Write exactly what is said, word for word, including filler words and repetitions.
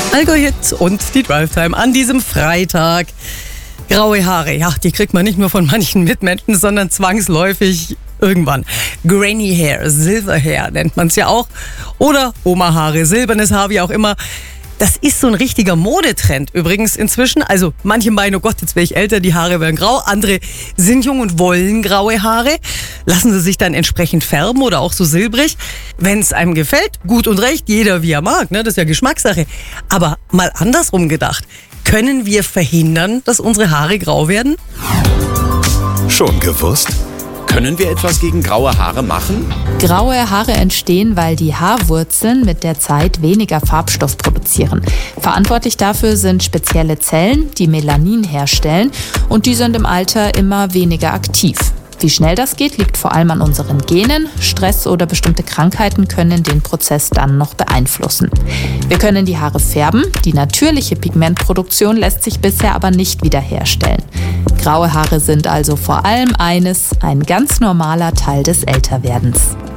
Alkohit und die Drive Time an diesem Freitag. Graue Haare, ja, die kriegt man nicht nur von manchen Mitmenschen, sondern zwangsläufig irgendwann. Granny Hair, Silver Hair nennt man es ja auch. Oder Oma-Haare, silbernes Haar, wie auch immer. Das ist so ein richtiger Modetrend übrigens inzwischen. Also manche meinen, oh Gott, jetzt wäre ich älter, die Haare werden grau. Andere sind jung und wollen graue Haare. Lassen sie sich dann entsprechend färben oder auch so silbrig. Wenn es einem gefällt, gut und recht, jeder wie er mag, ne? Das ist ja Geschmackssache. Aber mal andersrum gedacht, können wir verhindern, dass unsere Haare grau werden? Schon gewusst? Können wir etwas gegen graue Haare machen? Graue Haare entstehen, weil die Haarwurzeln mit der Zeit weniger Farbstoff produzieren. Verantwortlich dafür sind spezielle Zellen, die Melanin herstellen, und die sind im Alter immer weniger aktiv. Wie schnell das geht, liegt vor allem an unseren Genen. Stress oder bestimmte Krankheiten können den Prozess dann noch beeinflussen. Wir können die Haare färben. Die natürliche Pigmentproduktion lässt sich bisher aber nicht wiederherstellen. Graue Haare sind also vor allem eines, ein ganz normaler Teil des Älterwerdens.